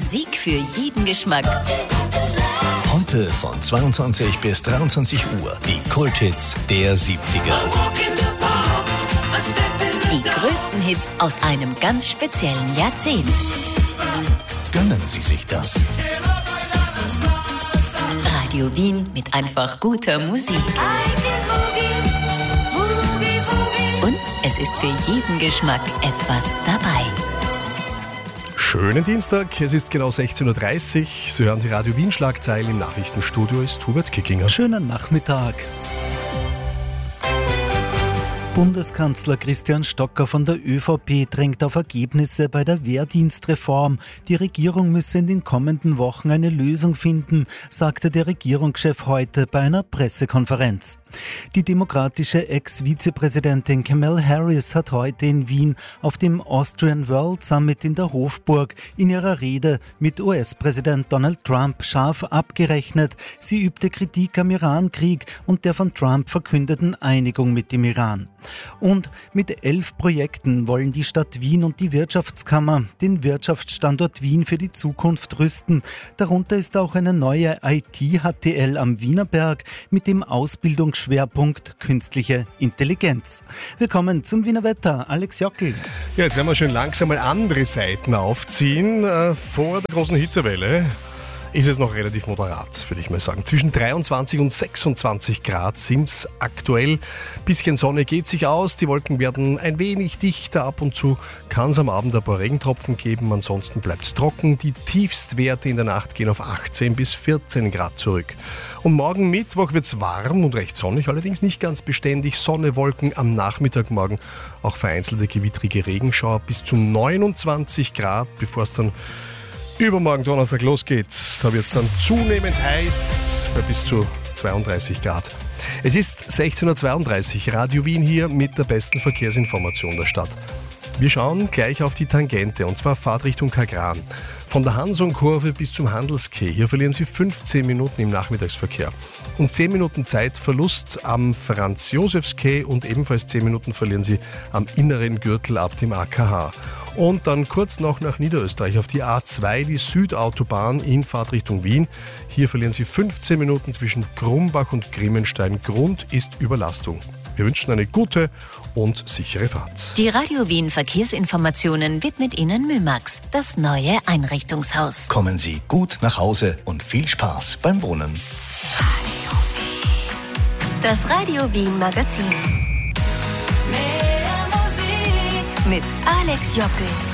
Musik für jeden Geschmack. Heute von 22 bis 23 Uhr die Kulthits der 70er. Die größten Hits aus einem ganz speziellen Jahrzehnt. Gönnen Sie sich das. Radio Wien mit einfach guter Musik. Und es ist für jeden Geschmack etwas dabei. Schönen Dienstag, es ist genau 16.30 Uhr. Sie hören die Radio Wien Schlagzeilen. Im Nachrichtenstudio ist Hubert Kickinger. Schönen Nachmittag. Bundeskanzler Christian Stocker von der ÖVP drängt auf Ergebnisse bei der Wehrdienstreform. Die Regierung müsse in den kommenden Wochen eine Lösung finden, sagte der Regierungschef heute bei einer Pressekonferenz. Die demokratische Ex-Vizepräsidentin Kamala Harris hat heute in Wien auf dem Austrian World Summit in der Hofburg in ihrer Rede mit US-Präsident Donald Trump scharf abgerechnet. Sie übte Kritik am Iran-Krieg und der von Trump verkündeten Einigung mit dem Iran. Und mit 11 Projekten wollen die Stadt Wien und die Wirtschaftskammer den Wirtschaftsstandort Wien für die Zukunft rüsten. Darunter ist auch eine neue IT-HTL am Wienerberg mit dem Ausbildungsschwerpunkt Künstliche Intelligenz. Willkommen zum Wiener Wetter. Alex Jockel. Ja, jetzt werden wir schon langsam mal andere Seiten aufziehen. Vor der großen Hitzewelle ist es noch relativ moderat, würde ich mal sagen. Zwischen 23 und 26 Grad sind es aktuell. Bisschen Sonne geht sich aus, die Wolken werden ein wenig dichter. Ab und zu kann es am Abend ein paar Regentropfen geben, ansonsten bleibt es trocken. Die Tiefstwerte in der Nacht gehen auf 18 bis 14 Grad zurück. Und morgen Mittwoch wird es warm und recht sonnig, allerdings nicht ganz beständig. Sonne, Wolken am Nachmittag, morgen auch vereinzelte gewittrige Regenschauer bis zu 29 Grad, bevor es dann übermorgen Donnerstag losgeht. Da wird es dann zunehmend heiß bei bis zu 32 Grad. Es ist 16.32 Uhr, Radio Wien hier mit der besten Verkehrsinformation der Stadt. Wir schauen gleich auf die Tangente, und zwar Fahrtrichtung Kagran. Von der Hanson-Kurve bis zum Handelskeh. Hier verlieren Sie 15 Minuten im Nachmittagsverkehr. Und 10 Minuten Zeitverlust am Franz-Josefs-Quai und ebenfalls 10 Minuten verlieren Sie am inneren Gürtel ab dem AKH. Und dann kurz noch nach Niederösterreich auf die A2, die Südautobahn in Fahrtrichtung Wien. Hier verlieren Sie 15 Minuten zwischen Grumbach und Grimmenstein. Grund ist Überlastung. Wir wünschen eine gute und sichere Fahrt. Die Radio Wien Verkehrsinformationen widmet Ihnen Mymax, das neue Einrichtungshaus. Kommen Sie gut nach Hause und viel Spaß beim Wohnen. Das Radio Wien Magazin. Mit Alex Jockel.